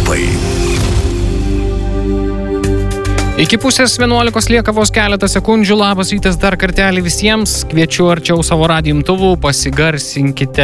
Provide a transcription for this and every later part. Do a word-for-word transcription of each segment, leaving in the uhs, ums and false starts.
Horoskopai. Iki pusės vienuolikos lieka vos keletą sekundžių. Labas rytas dar kartelį visiems. Kviečiu arčiau savo radijo imtuvų, pasigarsinkite,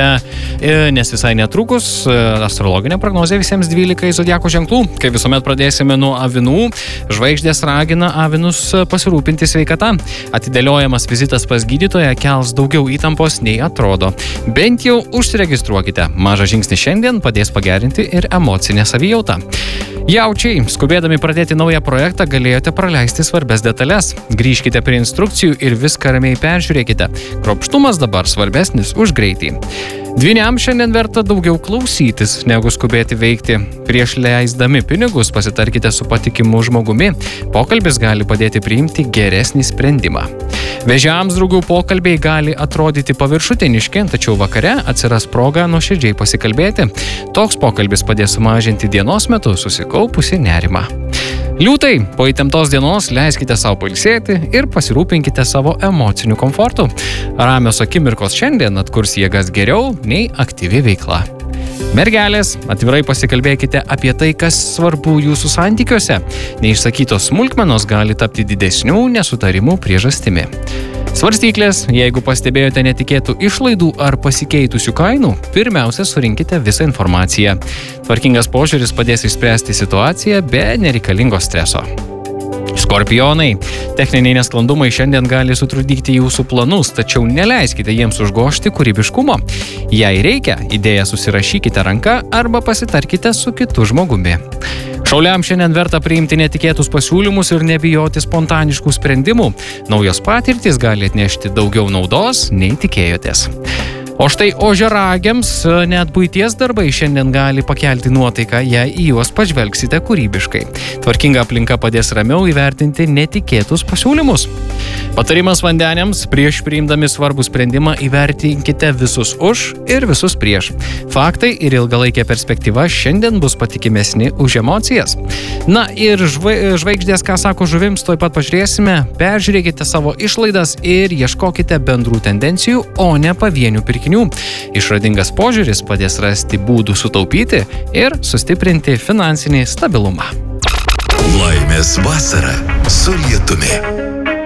nes visai netrukus astrologinė prognozė visiems dvylikai zodiako ženklų. Kai visuomet pradėsime nuo avinų, žvaigždės ragina avinus pasirūpinti sveikata. Atidėliojamas vizitas pas gydytoją kels daugiau įtampos nei atrodo. Bent jau užsiregistruokite. Mažas žingsnis šiandien padės pagerinti ir emocinę savijautą. Jaučiai, skubėdami pradėti naują projektą, galėjote praleisti svarbes detalės. Grįžkite prie instrukcijų ir viską ramiai peržiūrėkite. Kruopštumas dabar svarbesnis už greitį. Dvyniam šiandien verta daugiau klausytis, negu skubėti veikti. Prieš leisdami pinigus pasitarkite su patikimu žmogumi. Pokalbis gali padėti priimti geresnį sprendimą. Vėžiams draugų pokalbiai gali atrodyti paviršutiniški, tačiau vakare atsiras proga nuoširdžiai pasikalbėti. Toks pokalbis padės sumažinti dienos metu susikaupusį nerimą. Liūtai, po įtemptos dienos leiskite savo pailsėti ir pasirūpinkite savo emociniu komfortu. Ramios akimirkos šiandien atkurs jėgas geriau nei aktyvi veikla. Mergelės, atvirai pasikalbėkite apie tai, kas svarbu jūsų santykiuose. Neišsakytos smulkmenos gali tapti didesnių nesutarimų priežastimi. Svarstyklės, jeigu pastebėjote netikėtų išlaidų ar pasikeitusių kainų, pirmiausia surinkite visą informaciją. Tvarkingas požiūris padės išspręsti situaciją be nereikalingo streso. Skorpionai, techniniai nesklandumai šiandien gali sutrukdyti jūsų planus, tačiau neleiskite jiems užgožti kūrybiškumo. Jei reikia, idėją susirašykite ranka arba pasitarkite su kitu žmogumi. Šauliam šiandien verta priimti netikėtus pasiūlymus ir nebijoti spontaniškų sprendimų. Naujos patirtys gali atnešti daugiau naudos, nei tikėjotės. O štai ožiaragiams net buities darbai šiandien gali pakelti nuotaiką, jei į juos pažvelgsite kūrybiškai. Tvarkinga aplinka padės ramiau įvertinti netikėtus pasiūlymus. Patarimas vandeniams, prieš priimdami svarbų sprendimą įvertinkite visus už ir visus prieš. Faktai ir ilgalaikė perspektyva šiandien bus patikimesni už emocijas. Na ir žva- žvaigždės, ką sako žuvims, tuoj pat pažiūrėsime. Peržiūrėkite savo išlaidas ir ieškokite bendrų tendencijų, o ne pavienių pirkinių. Išradingas požiūris padės rasti būdų sutaupyti ir sustiprinti finansinį stabilumą. Laimės vasara su lietumi.